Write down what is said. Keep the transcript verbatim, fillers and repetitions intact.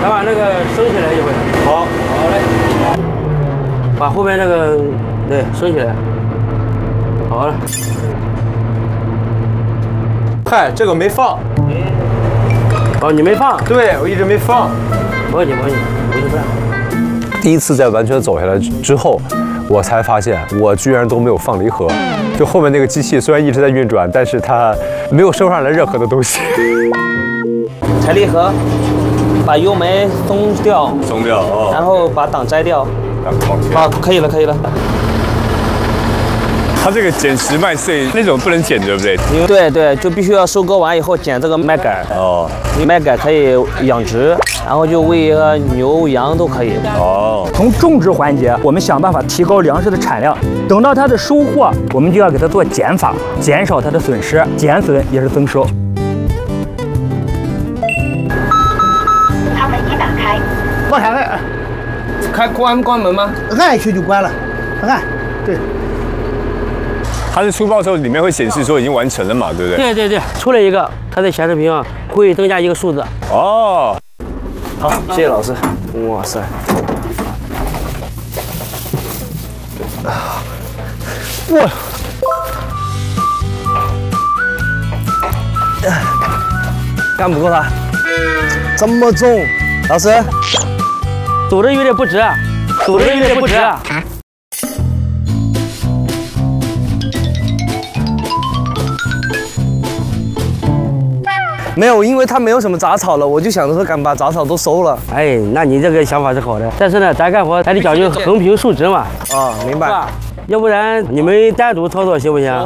咱把那个升起来一会。好，好嘞。把后面那个对升起来。好了。 嗨，这个没放。 哦，你没放？ 对，我一直没放。 没问题，没问题，没事办。 第一次在完全走下来之后，我才发现我居然都没有放离合。就后面那个机器虽然一直在运转，但是它没有收上来任何的东西。 踩离合，把油门松掉， 松掉哦， 然后把档摘掉。好，可以了，可以了。 它这个剪十脉碎那种不能剪，对不对？ 对对，就必须要收割完以后剪这个麦秆。 哦， 麦秆可以养殖，然后就喂呃牛羊都可以。 哦， 从种植环节，我们想办法提高粮食的产量。等到它的收获，我们就要给它做减法，减少它的损失，减损也是增收。 舱门已打开。 往下按， 开关关门吗？ 按一下就关了，按，对。 它是出报之后里面会显示说已经完成了嘛，对不对？ 对对对，出来一个，它的显示屏啊会增加一个数字。 哦， 好，谢谢老师。哇塞！ 哇！ 干不过它， 这么重，老师， 走的有点不直，走的有点不直。 没有，因为它没有什么杂草了，我就想着说赶把杂草都收了。 哎，那你这个想法是好的，但是呢，咱干活还得讲究横平竖直嘛。 啊，明白。 要不然你们单独操作行不行？